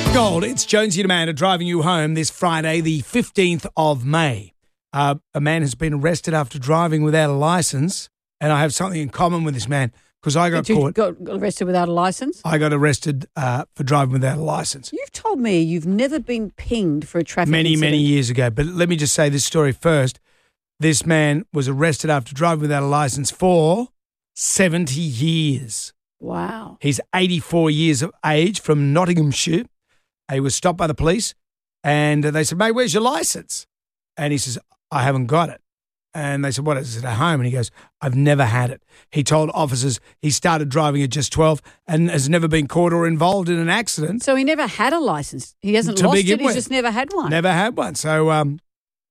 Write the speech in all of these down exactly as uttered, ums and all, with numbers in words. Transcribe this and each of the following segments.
Gold, it's Jonesy and Amanda driving you home this Friday, the fifteenth of May. Uh, a man has been arrested after driving without a licence, and I have something in common with this man because I got Did you caught. got arrested without a licence? I got arrested uh, for driving without a licence. You've told me you've never been pinged for a traffic Many, incident. many years ago. But let me just say this story first. This man was arrested after driving without a licence for seventy years. Wow. He's eighty-four years of age from Nottinghamshire. He was stopped by the police and they said, mate, where's your licence? And he says, I haven't got it. And they said, what is it at home? And he goes, I've never had it. He told officers he started driving at just twelve and has never been caught or involved in an accident. So he never had a licence. He hasn't To lost begin it. He's with. just never had one. Never had one. So um,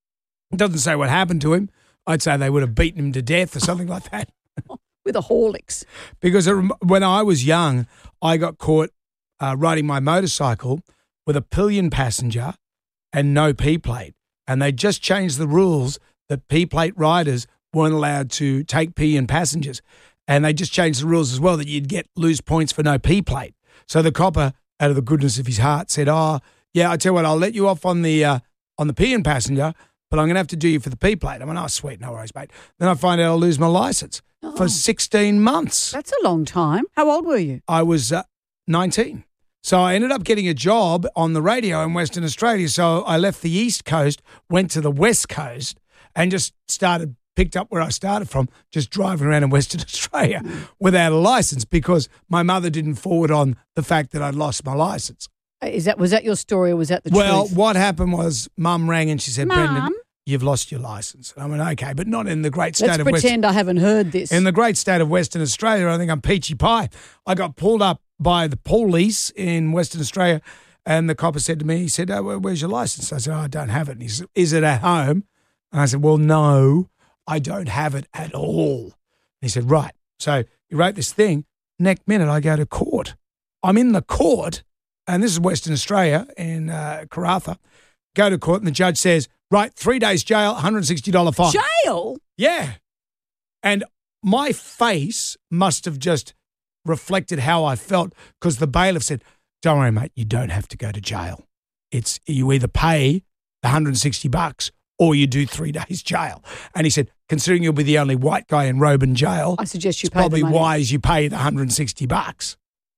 it doesn't say what happened to him. I'd say they would have beaten him to death or something like that. With a Horlicks. Because it, rem- when I was young, I got caught uh, riding my motorcycle with a pillion passenger and no P-plate. And they just changed the rules that P-plate riders weren't allowed to take pillion passengers. And they just changed the rules as well that you'd get lose points for no P-plate. So the copper, out of the goodness of his heart, said, oh, yeah, I tell you what, I'll let you off on the uh, on the pillion passenger, but I'm going to have to do you for the P-plate. I went, oh, sweet, no worries, mate. Then I find out I'll lose my licence Oh. for sixteen months. That's a long time. How old were you? I was uh, nineteen. So I ended up getting a job on the radio in Western Australia. So I left the East Coast, went to the West Coast and just started, picked up where I started from, just driving around in Western Australia without a licence because my mother didn't forward on the fact that I'd lost my licence. Is that Was that your story or was that the Well, truth? what happened was Mum rang and she said, Mum? Brendan, you've lost your licence. And I went, okay, but not in the great state Let's of Western pretend I haven't heard this. In the great state of Western Australia, I think I'm peachy pie. I got pulled up by the police in Western Australia and the copper said to me, he said, oh, where's your licence? I said, oh, I don't have it. And he said, is it at home? And I said, well, no, I don't have it at all. And he said, right. So he wrote this thing. Next minute, I go to court. I'm in the court, and this is Western Australia in uh, Karratha. Go to court, and the judge says, right, three days jail, one hundred sixty dollars fine. Jail? Yeah. And my face must have just reflected how I felt because the bailiff said, don't worry, mate, you don't have to go to jail. It's you either pay the one hundred sixty bucks or you do three days jail. And he said, considering you'll be the only white guy in Roban jail, I suggest you it's pay the probably money. wise you pay the one hundred sixty bucks.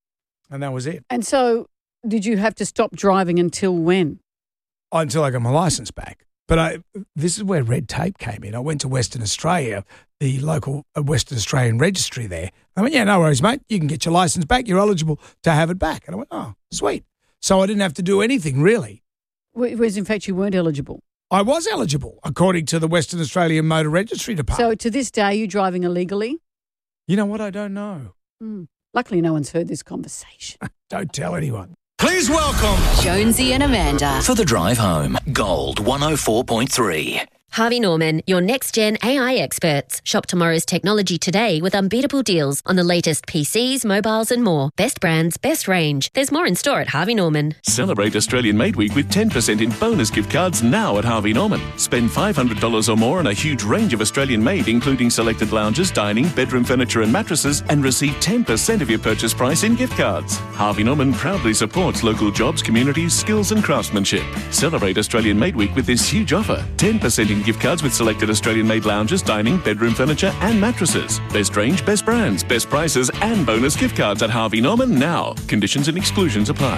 And that was it. And so did you have to stop driving until when? Until I got my licence back. But I, this is where red tape came in. I went to Western Australia, the local uh, Western Australian registry there. I went, yeah, no worries, mate. You can get your licence back. You're eligible to have it back. And I went, oh, sweet. So I didn't have to do anything, really. Whereas, in fact, you weren't eligible. I was eligible, according to the Western Australian Motor Registry Department. So to this day, you're driving illegally? You know what? I don't know. Mm. Luckily, no one's heard this conversation. Don't tell anyone. Please welcome Jonesy and Amanda. for the drive home. Gold one oh four point three. Harvey Norman, your next-gen A I experts. Shop tomorrow's technology today with unbeatable deals on the latest P Cs, mobiles and more. Best brands, best range. There's more in store at Harvey Norman. Celebrate Australian Made Week with ten percent in bonus gift cards now at Harvey Norman. Spend five hundred dollars or more on a huge range of Australian made, including selected lounges, dining, bedroom furniture and mattresses, and receive ten percent of your purchase price in gift cards. Harvey Norman proudly supports local jobs, communities, skills and craftsmanship. Celebrate Australian Made Week with this huge offer. ten percent in gift cards with selected Australian made lounges, dining, bedroom furniture and mattresses. Best range, best brands, best prices and bonus gift cards at Harvey Norman now. Conditions and exclusions apply.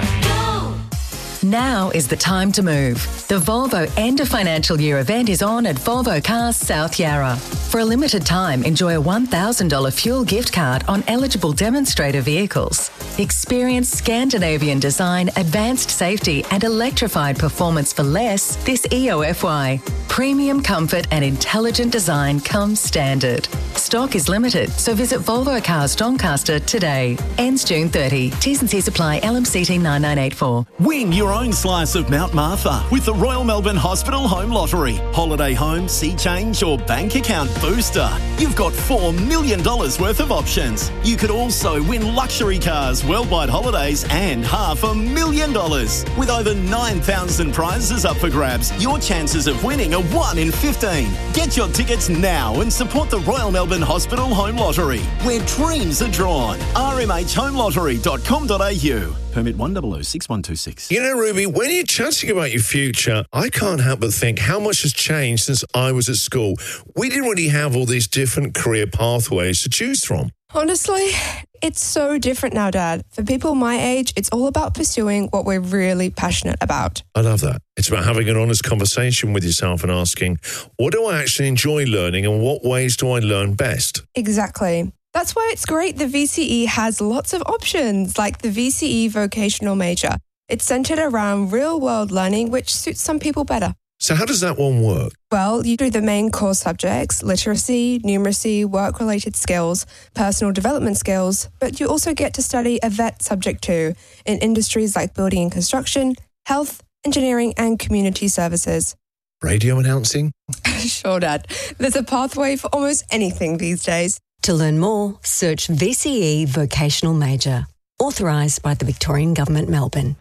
Now is the time to move. The Volvo End of Financial Year event is on at Volvo Cars South Yarra. For a limited time, enjoy a one thousand dollars fuel gift card on eligible demonstrator vehicles. Experience Scandinavian design, advanced safety and electrified performance for less this E O F Y. Premium comfort and intelligent design comes standard. Stock is limited, so visit Volvo Cars Doncaster today. Ends June thirtieth. T's and C's apply. L M C T nine nine eight four. Win your own slice of Mount Martha with the Royal Melbourne Hospital Home Lottery. Holiday home, sea change or bank account booster. You've got four million dollars worth of options. You could also win luxury cars, worldwide holidays and half a million dollars. With over nine thousand prizes up for grabs, your chances of winning are one in fifteen. Get your tickets now and support the Royal Melbourne Hospital Home Lottery, where dreams are drawn. r m h home lottery dot com dot a u. Permit one zero zero six one two six. You know, Ruby, when you're chatting about your future, I can't help but think how much has changed since I was at school. We didn't really have all these different career pathways to choose from. Honestly, it's so different now, Dad. For people my age, it's all about pursuing what we're really passionate about. I love that. It's about having an honest conversation with yourself and asking, what do I actually enjoy learning and what ways do I learn best? Exactly. That's why it's great the V C E has lots of options, like the V C E Vocational Major. It's centred around real-world learning, which suits some people better. So how does that one work? Well, you do the main core subjects, literacy, numeracy, work-related skills, personal development skills, but you also get to study a vet subject too, in industries like building and construction, health, engineering and community services. Radio announcing? Sure, Dad. There's a pathway for almost anything these days. To learn more, search V C E Vocational Major. Authorised by the Victorian Government, Melbourne.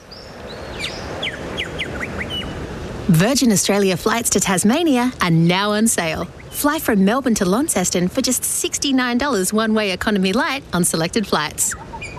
Virgin Australia flights to Tasmania are now on sale. Fly from Melbourne to Launceston for just sixty-nine dollars one-way economy light on selected flights.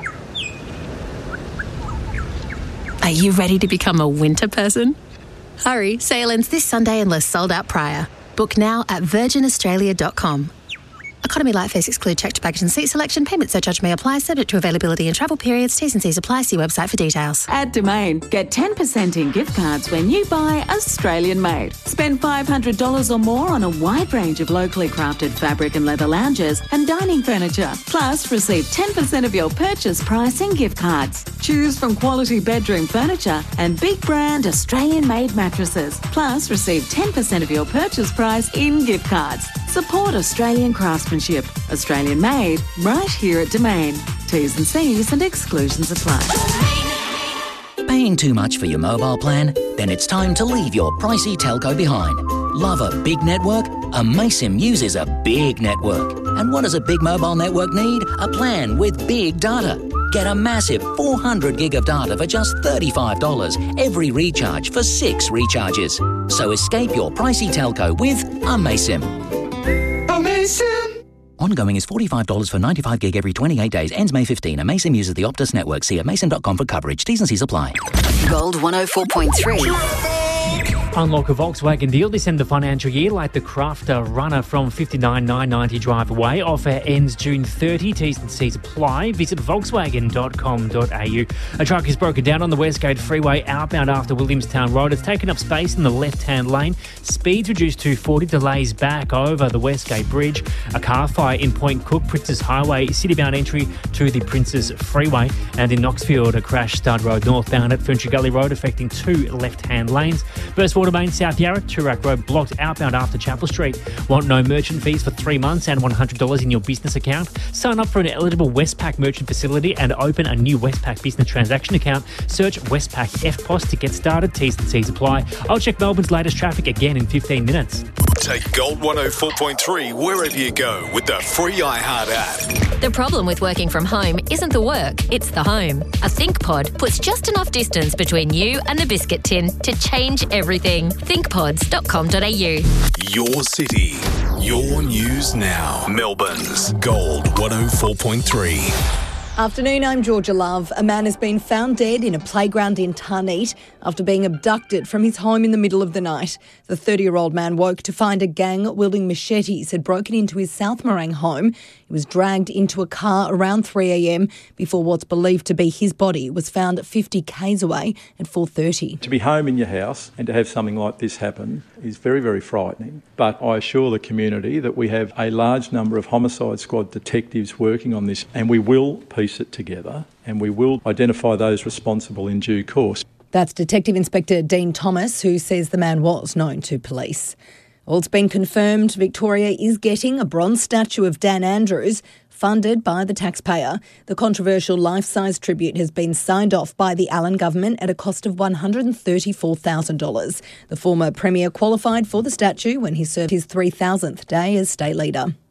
Are you ready to become a winter person? Hurry, sale ends this Sunday unless sold out prior. Book now at virgin australia dot com. Economy light fares exclude checked baggage and seat selection. Payment surcharge may apply, subject to availability and travel periods. T's and C's apply. See website for details. At Domain, get ten percent in gift cards when you buy Australian made. Spend five hundred dollars or more on a wide range of locally crafted fabric and leather lounges and dining furniture. Plus, receive ten percent of your purchase price in gift cards. Choose from quality bedroom furniture and big brand Australian made mattresses. Plus, receive ten percent of your purchase price in gift cards. Support Australian craftsmanship. Australian made, right here at Domain. T's and C's and exclusions apply. Paying too much for your mobile plan? Then it's time to leave your pricey telco behind. Love a big network? Amaysim uses a big network. And what does a big mobile network need? A plan with big data. Get a massive four hundred gig of data for just thirty-five dollars every recharge for six recharges. So escape your pricey telco with Amaysim. Amaysim! Ongoing is forty-five dollars for ninety-five gig every twenty-eight days. Ends May fifteenth. Amaysim uses the Optus network. See amaysim dot com for coverage. T's and C's apply. Gold one oh four point three. Unlock a Volkswagen deal this end of the financial year, like the Crafter Runner from fifty-nine thousand nine hundred ninety drive away. Offer ends June thirtieth. T's and C's apply. Visit volkswagen dot com dot a u. A truck is broken down on the Westgate Freeway outbound after Williamstown Road. It's taken up space in the left-hand lane. Speeds reduced to forty. Delays back over the Westgate Bridge. A car fire in Point Cook, Princess Highway, city-bound entry to the Princess Freeway. And in Knoxfield, a crash Stud Road northbound at Ferntree Gully Road, affecting two left-hand lanes. Burst Watermain, South Yarra, Toorak Road blocked outbound after Chapel Street. Want no merchant fees for three months and one hundred dollars in your business account? Sign up for an eligible Westpac merchant facility and open a new Westpac business transaction account. Search Westpac F P O S to get started. T's and C's apply. I'll check Melbourne's latest traffic again in fifteen minutes. Take Gold one oh four point three wherever you go with the free iHeart app. The problem with working from home isn't the work, it's the home. A ThinkPod puts just enough distance between you and the biscuit tin to change everything. think pods dot com dot a u. Your city, your news now. Melbourne's Gold one oh four point three. Afternoon, I'm Georgia Love. A man has been found dead in a playground in Tarneet after being abducted from his home in the middle of the night. The thirty-year-old man woke to find a gang wielding machetes had broken into his South Morang home. He was dragged into a car around three a.m. before what's believed to be his body was found fifty kays away at four thirty. To be home in your house and to have something like this happen is very, very frightening. But I assure the community that we have a large number of homicide squad detectives working on this, and we will piece it together and we will identify those responsible in due course. That's Detective Inspector Dean Thomas, who says the man was known to police. Well, it's been confirmed Victoria is getting a bronze statue of Dan Andrews, funded by the taxpayer. The controversial life-size tribute has been signed off by the Allen government at a cost of one hundred thirty-four thousand dollars. The former Premier qualified for the statue when he served his three thousandth day as state leader.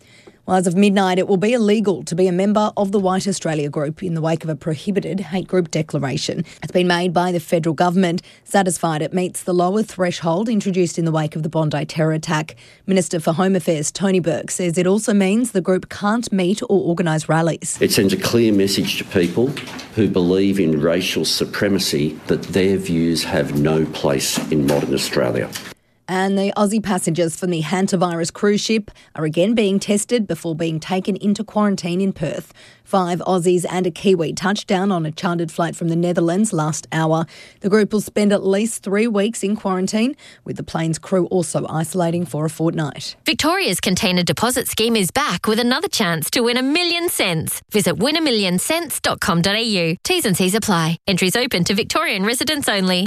Well, as of midnight, it will be illegal to be a member of the White Australia Group in the wake of a prohibited hate group declaration. It's been made by the federal government, satisfied it meets the lower threshold introduced in the wake of the Bondi terror attack. Minister for Home Affairs Tony Burke says it also means the group can't meet or organise rallies. It sends a clear message to people who believe in racial supremacy that their views have no place in modern Australia. And the Aussie passengers from the hantavirus cruise ship are again being tested before being taken into quarantine in Perth. Five Aussies and a Kiwi touched down on a chartered flight from the Netherlands last hour. The group will spend at least three weeks in quarantine, with the plane's crew also isolating for a fortnight. Victoria's container deposit scheme is back with another chance to win a million cents. Visit win a million cents dot com dot a u. T's and C's apply. Entries open to Victorian residents only.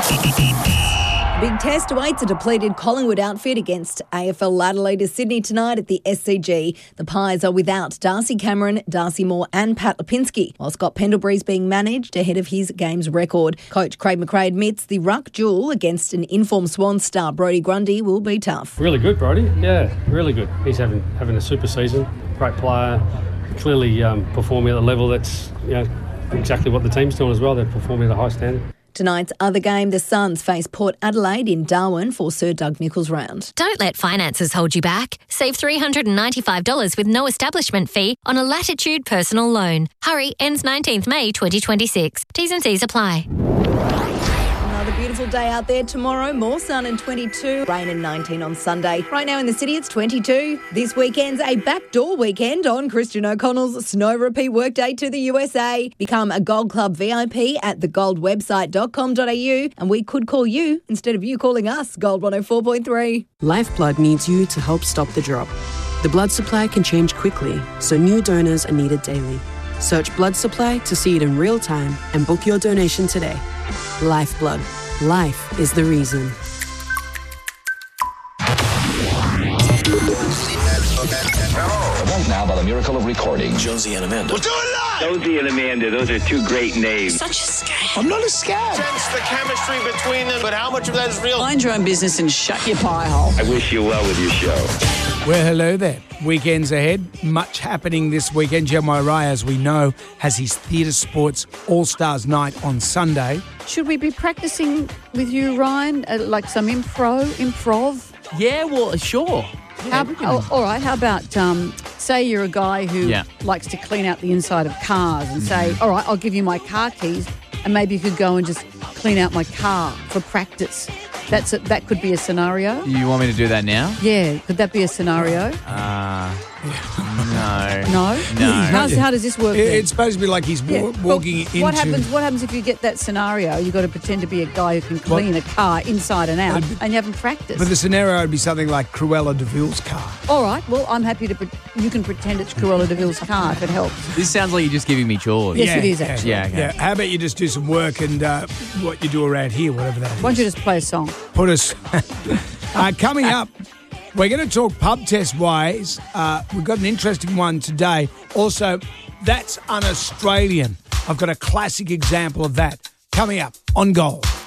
Big test awaits a depleted Collingwood outfit against A F L ladder leaders Sydney tonight at the S C G. The Pies are without Darcy Cameron, Darcy Moore and Pat Lipinski, while Scott Pendlebury's being managed ahead of his games record. Coach Craig McRae admits the ruck duel against an informed Swans star Brodie Grundy will be tough. Really good, Brodie. Yeah, really good. He's having having a super season. Great player. Clearly um, performing at the level that's you know exactly what the team's doing as well. They're performing at a high standard. Tonight's other game, the Suns face Port Adelaide in Darwin for Sir Doug Nicholls round. Don't let finances hold you back. Save three hundred ninety-five dollars with no establishment fee on a Latitude personal loan. Hurry, ends nineteenth May twenty twenty-six. T's and C's apply. Another beautiful day out there tomorrow. More sun and twenty-two. Rain and nineteen on Sunday. Right now in the city, it's twenty-two. This weekend's a backdoor weekend on Christian O'Connell's Snow Repeat Workday to the U S A. Become a Gold Club V I P at the gold website dot com dot a u, and we could call you instead of you calling us. Gold one oh four point three. Lifeblood needs you to help stop the drop. The blood supply can change quickly, so new donors are needed daily. Search blood supply to see it in real time and book your donation today. Lifeblood. Life is the reason. Right now, by the miracle of recording, Josie and Amanda. We'll do it live! Josie and Amanda, those are two great names. Such a scam. I'm not a scam. Sense the chemistry between them, but how much of that is real? Mind your own business and shut your pie hole. I wish you well with your show. Well, hello there. Weekends ahead. Much happening this weekend. Jeremiah Rai, as we know, has his Theatre Sports All-Stars Night on Sunday. Should we be practicing with you, Ryan, uh, like some improv? improv? Yeah, well, sure. How, oh, all right, how about, um, say you're a guy who yeah. likes to clean out the inside of cars and say, all right, I'll give you my car keys and maybe you could go and just clean out my car for practice. That's a, that could be a scenario. You want me to do that now? Yeah, could that be a scenario? Uh, no. No? No. How's, how does this work then? It's supposed to be like he's wa- Yeah, walking but into... What happens What happens if you get that scenario? You've got to pretend to be a guy who can clean What? a car inside and out, But- and you haven't practiced. But the scenario would be something like Cruella de Vil's car. All right, well, I'm happy to... Pre- you can pretend it's Cruella de Vil's car if it helps. This sounds like you're just giving me chores. Yes, it is, actually. Yeah, okay. Yeah, how about you just do some work and uh, what you do around here, whatever that is. Why don't you just play a song? Put us... uh, coming up, we're going to talk pub test wise. Uh, we've got an interesting one today. Also, that's un-Australian. I've got a classic example of that coming up on Gold.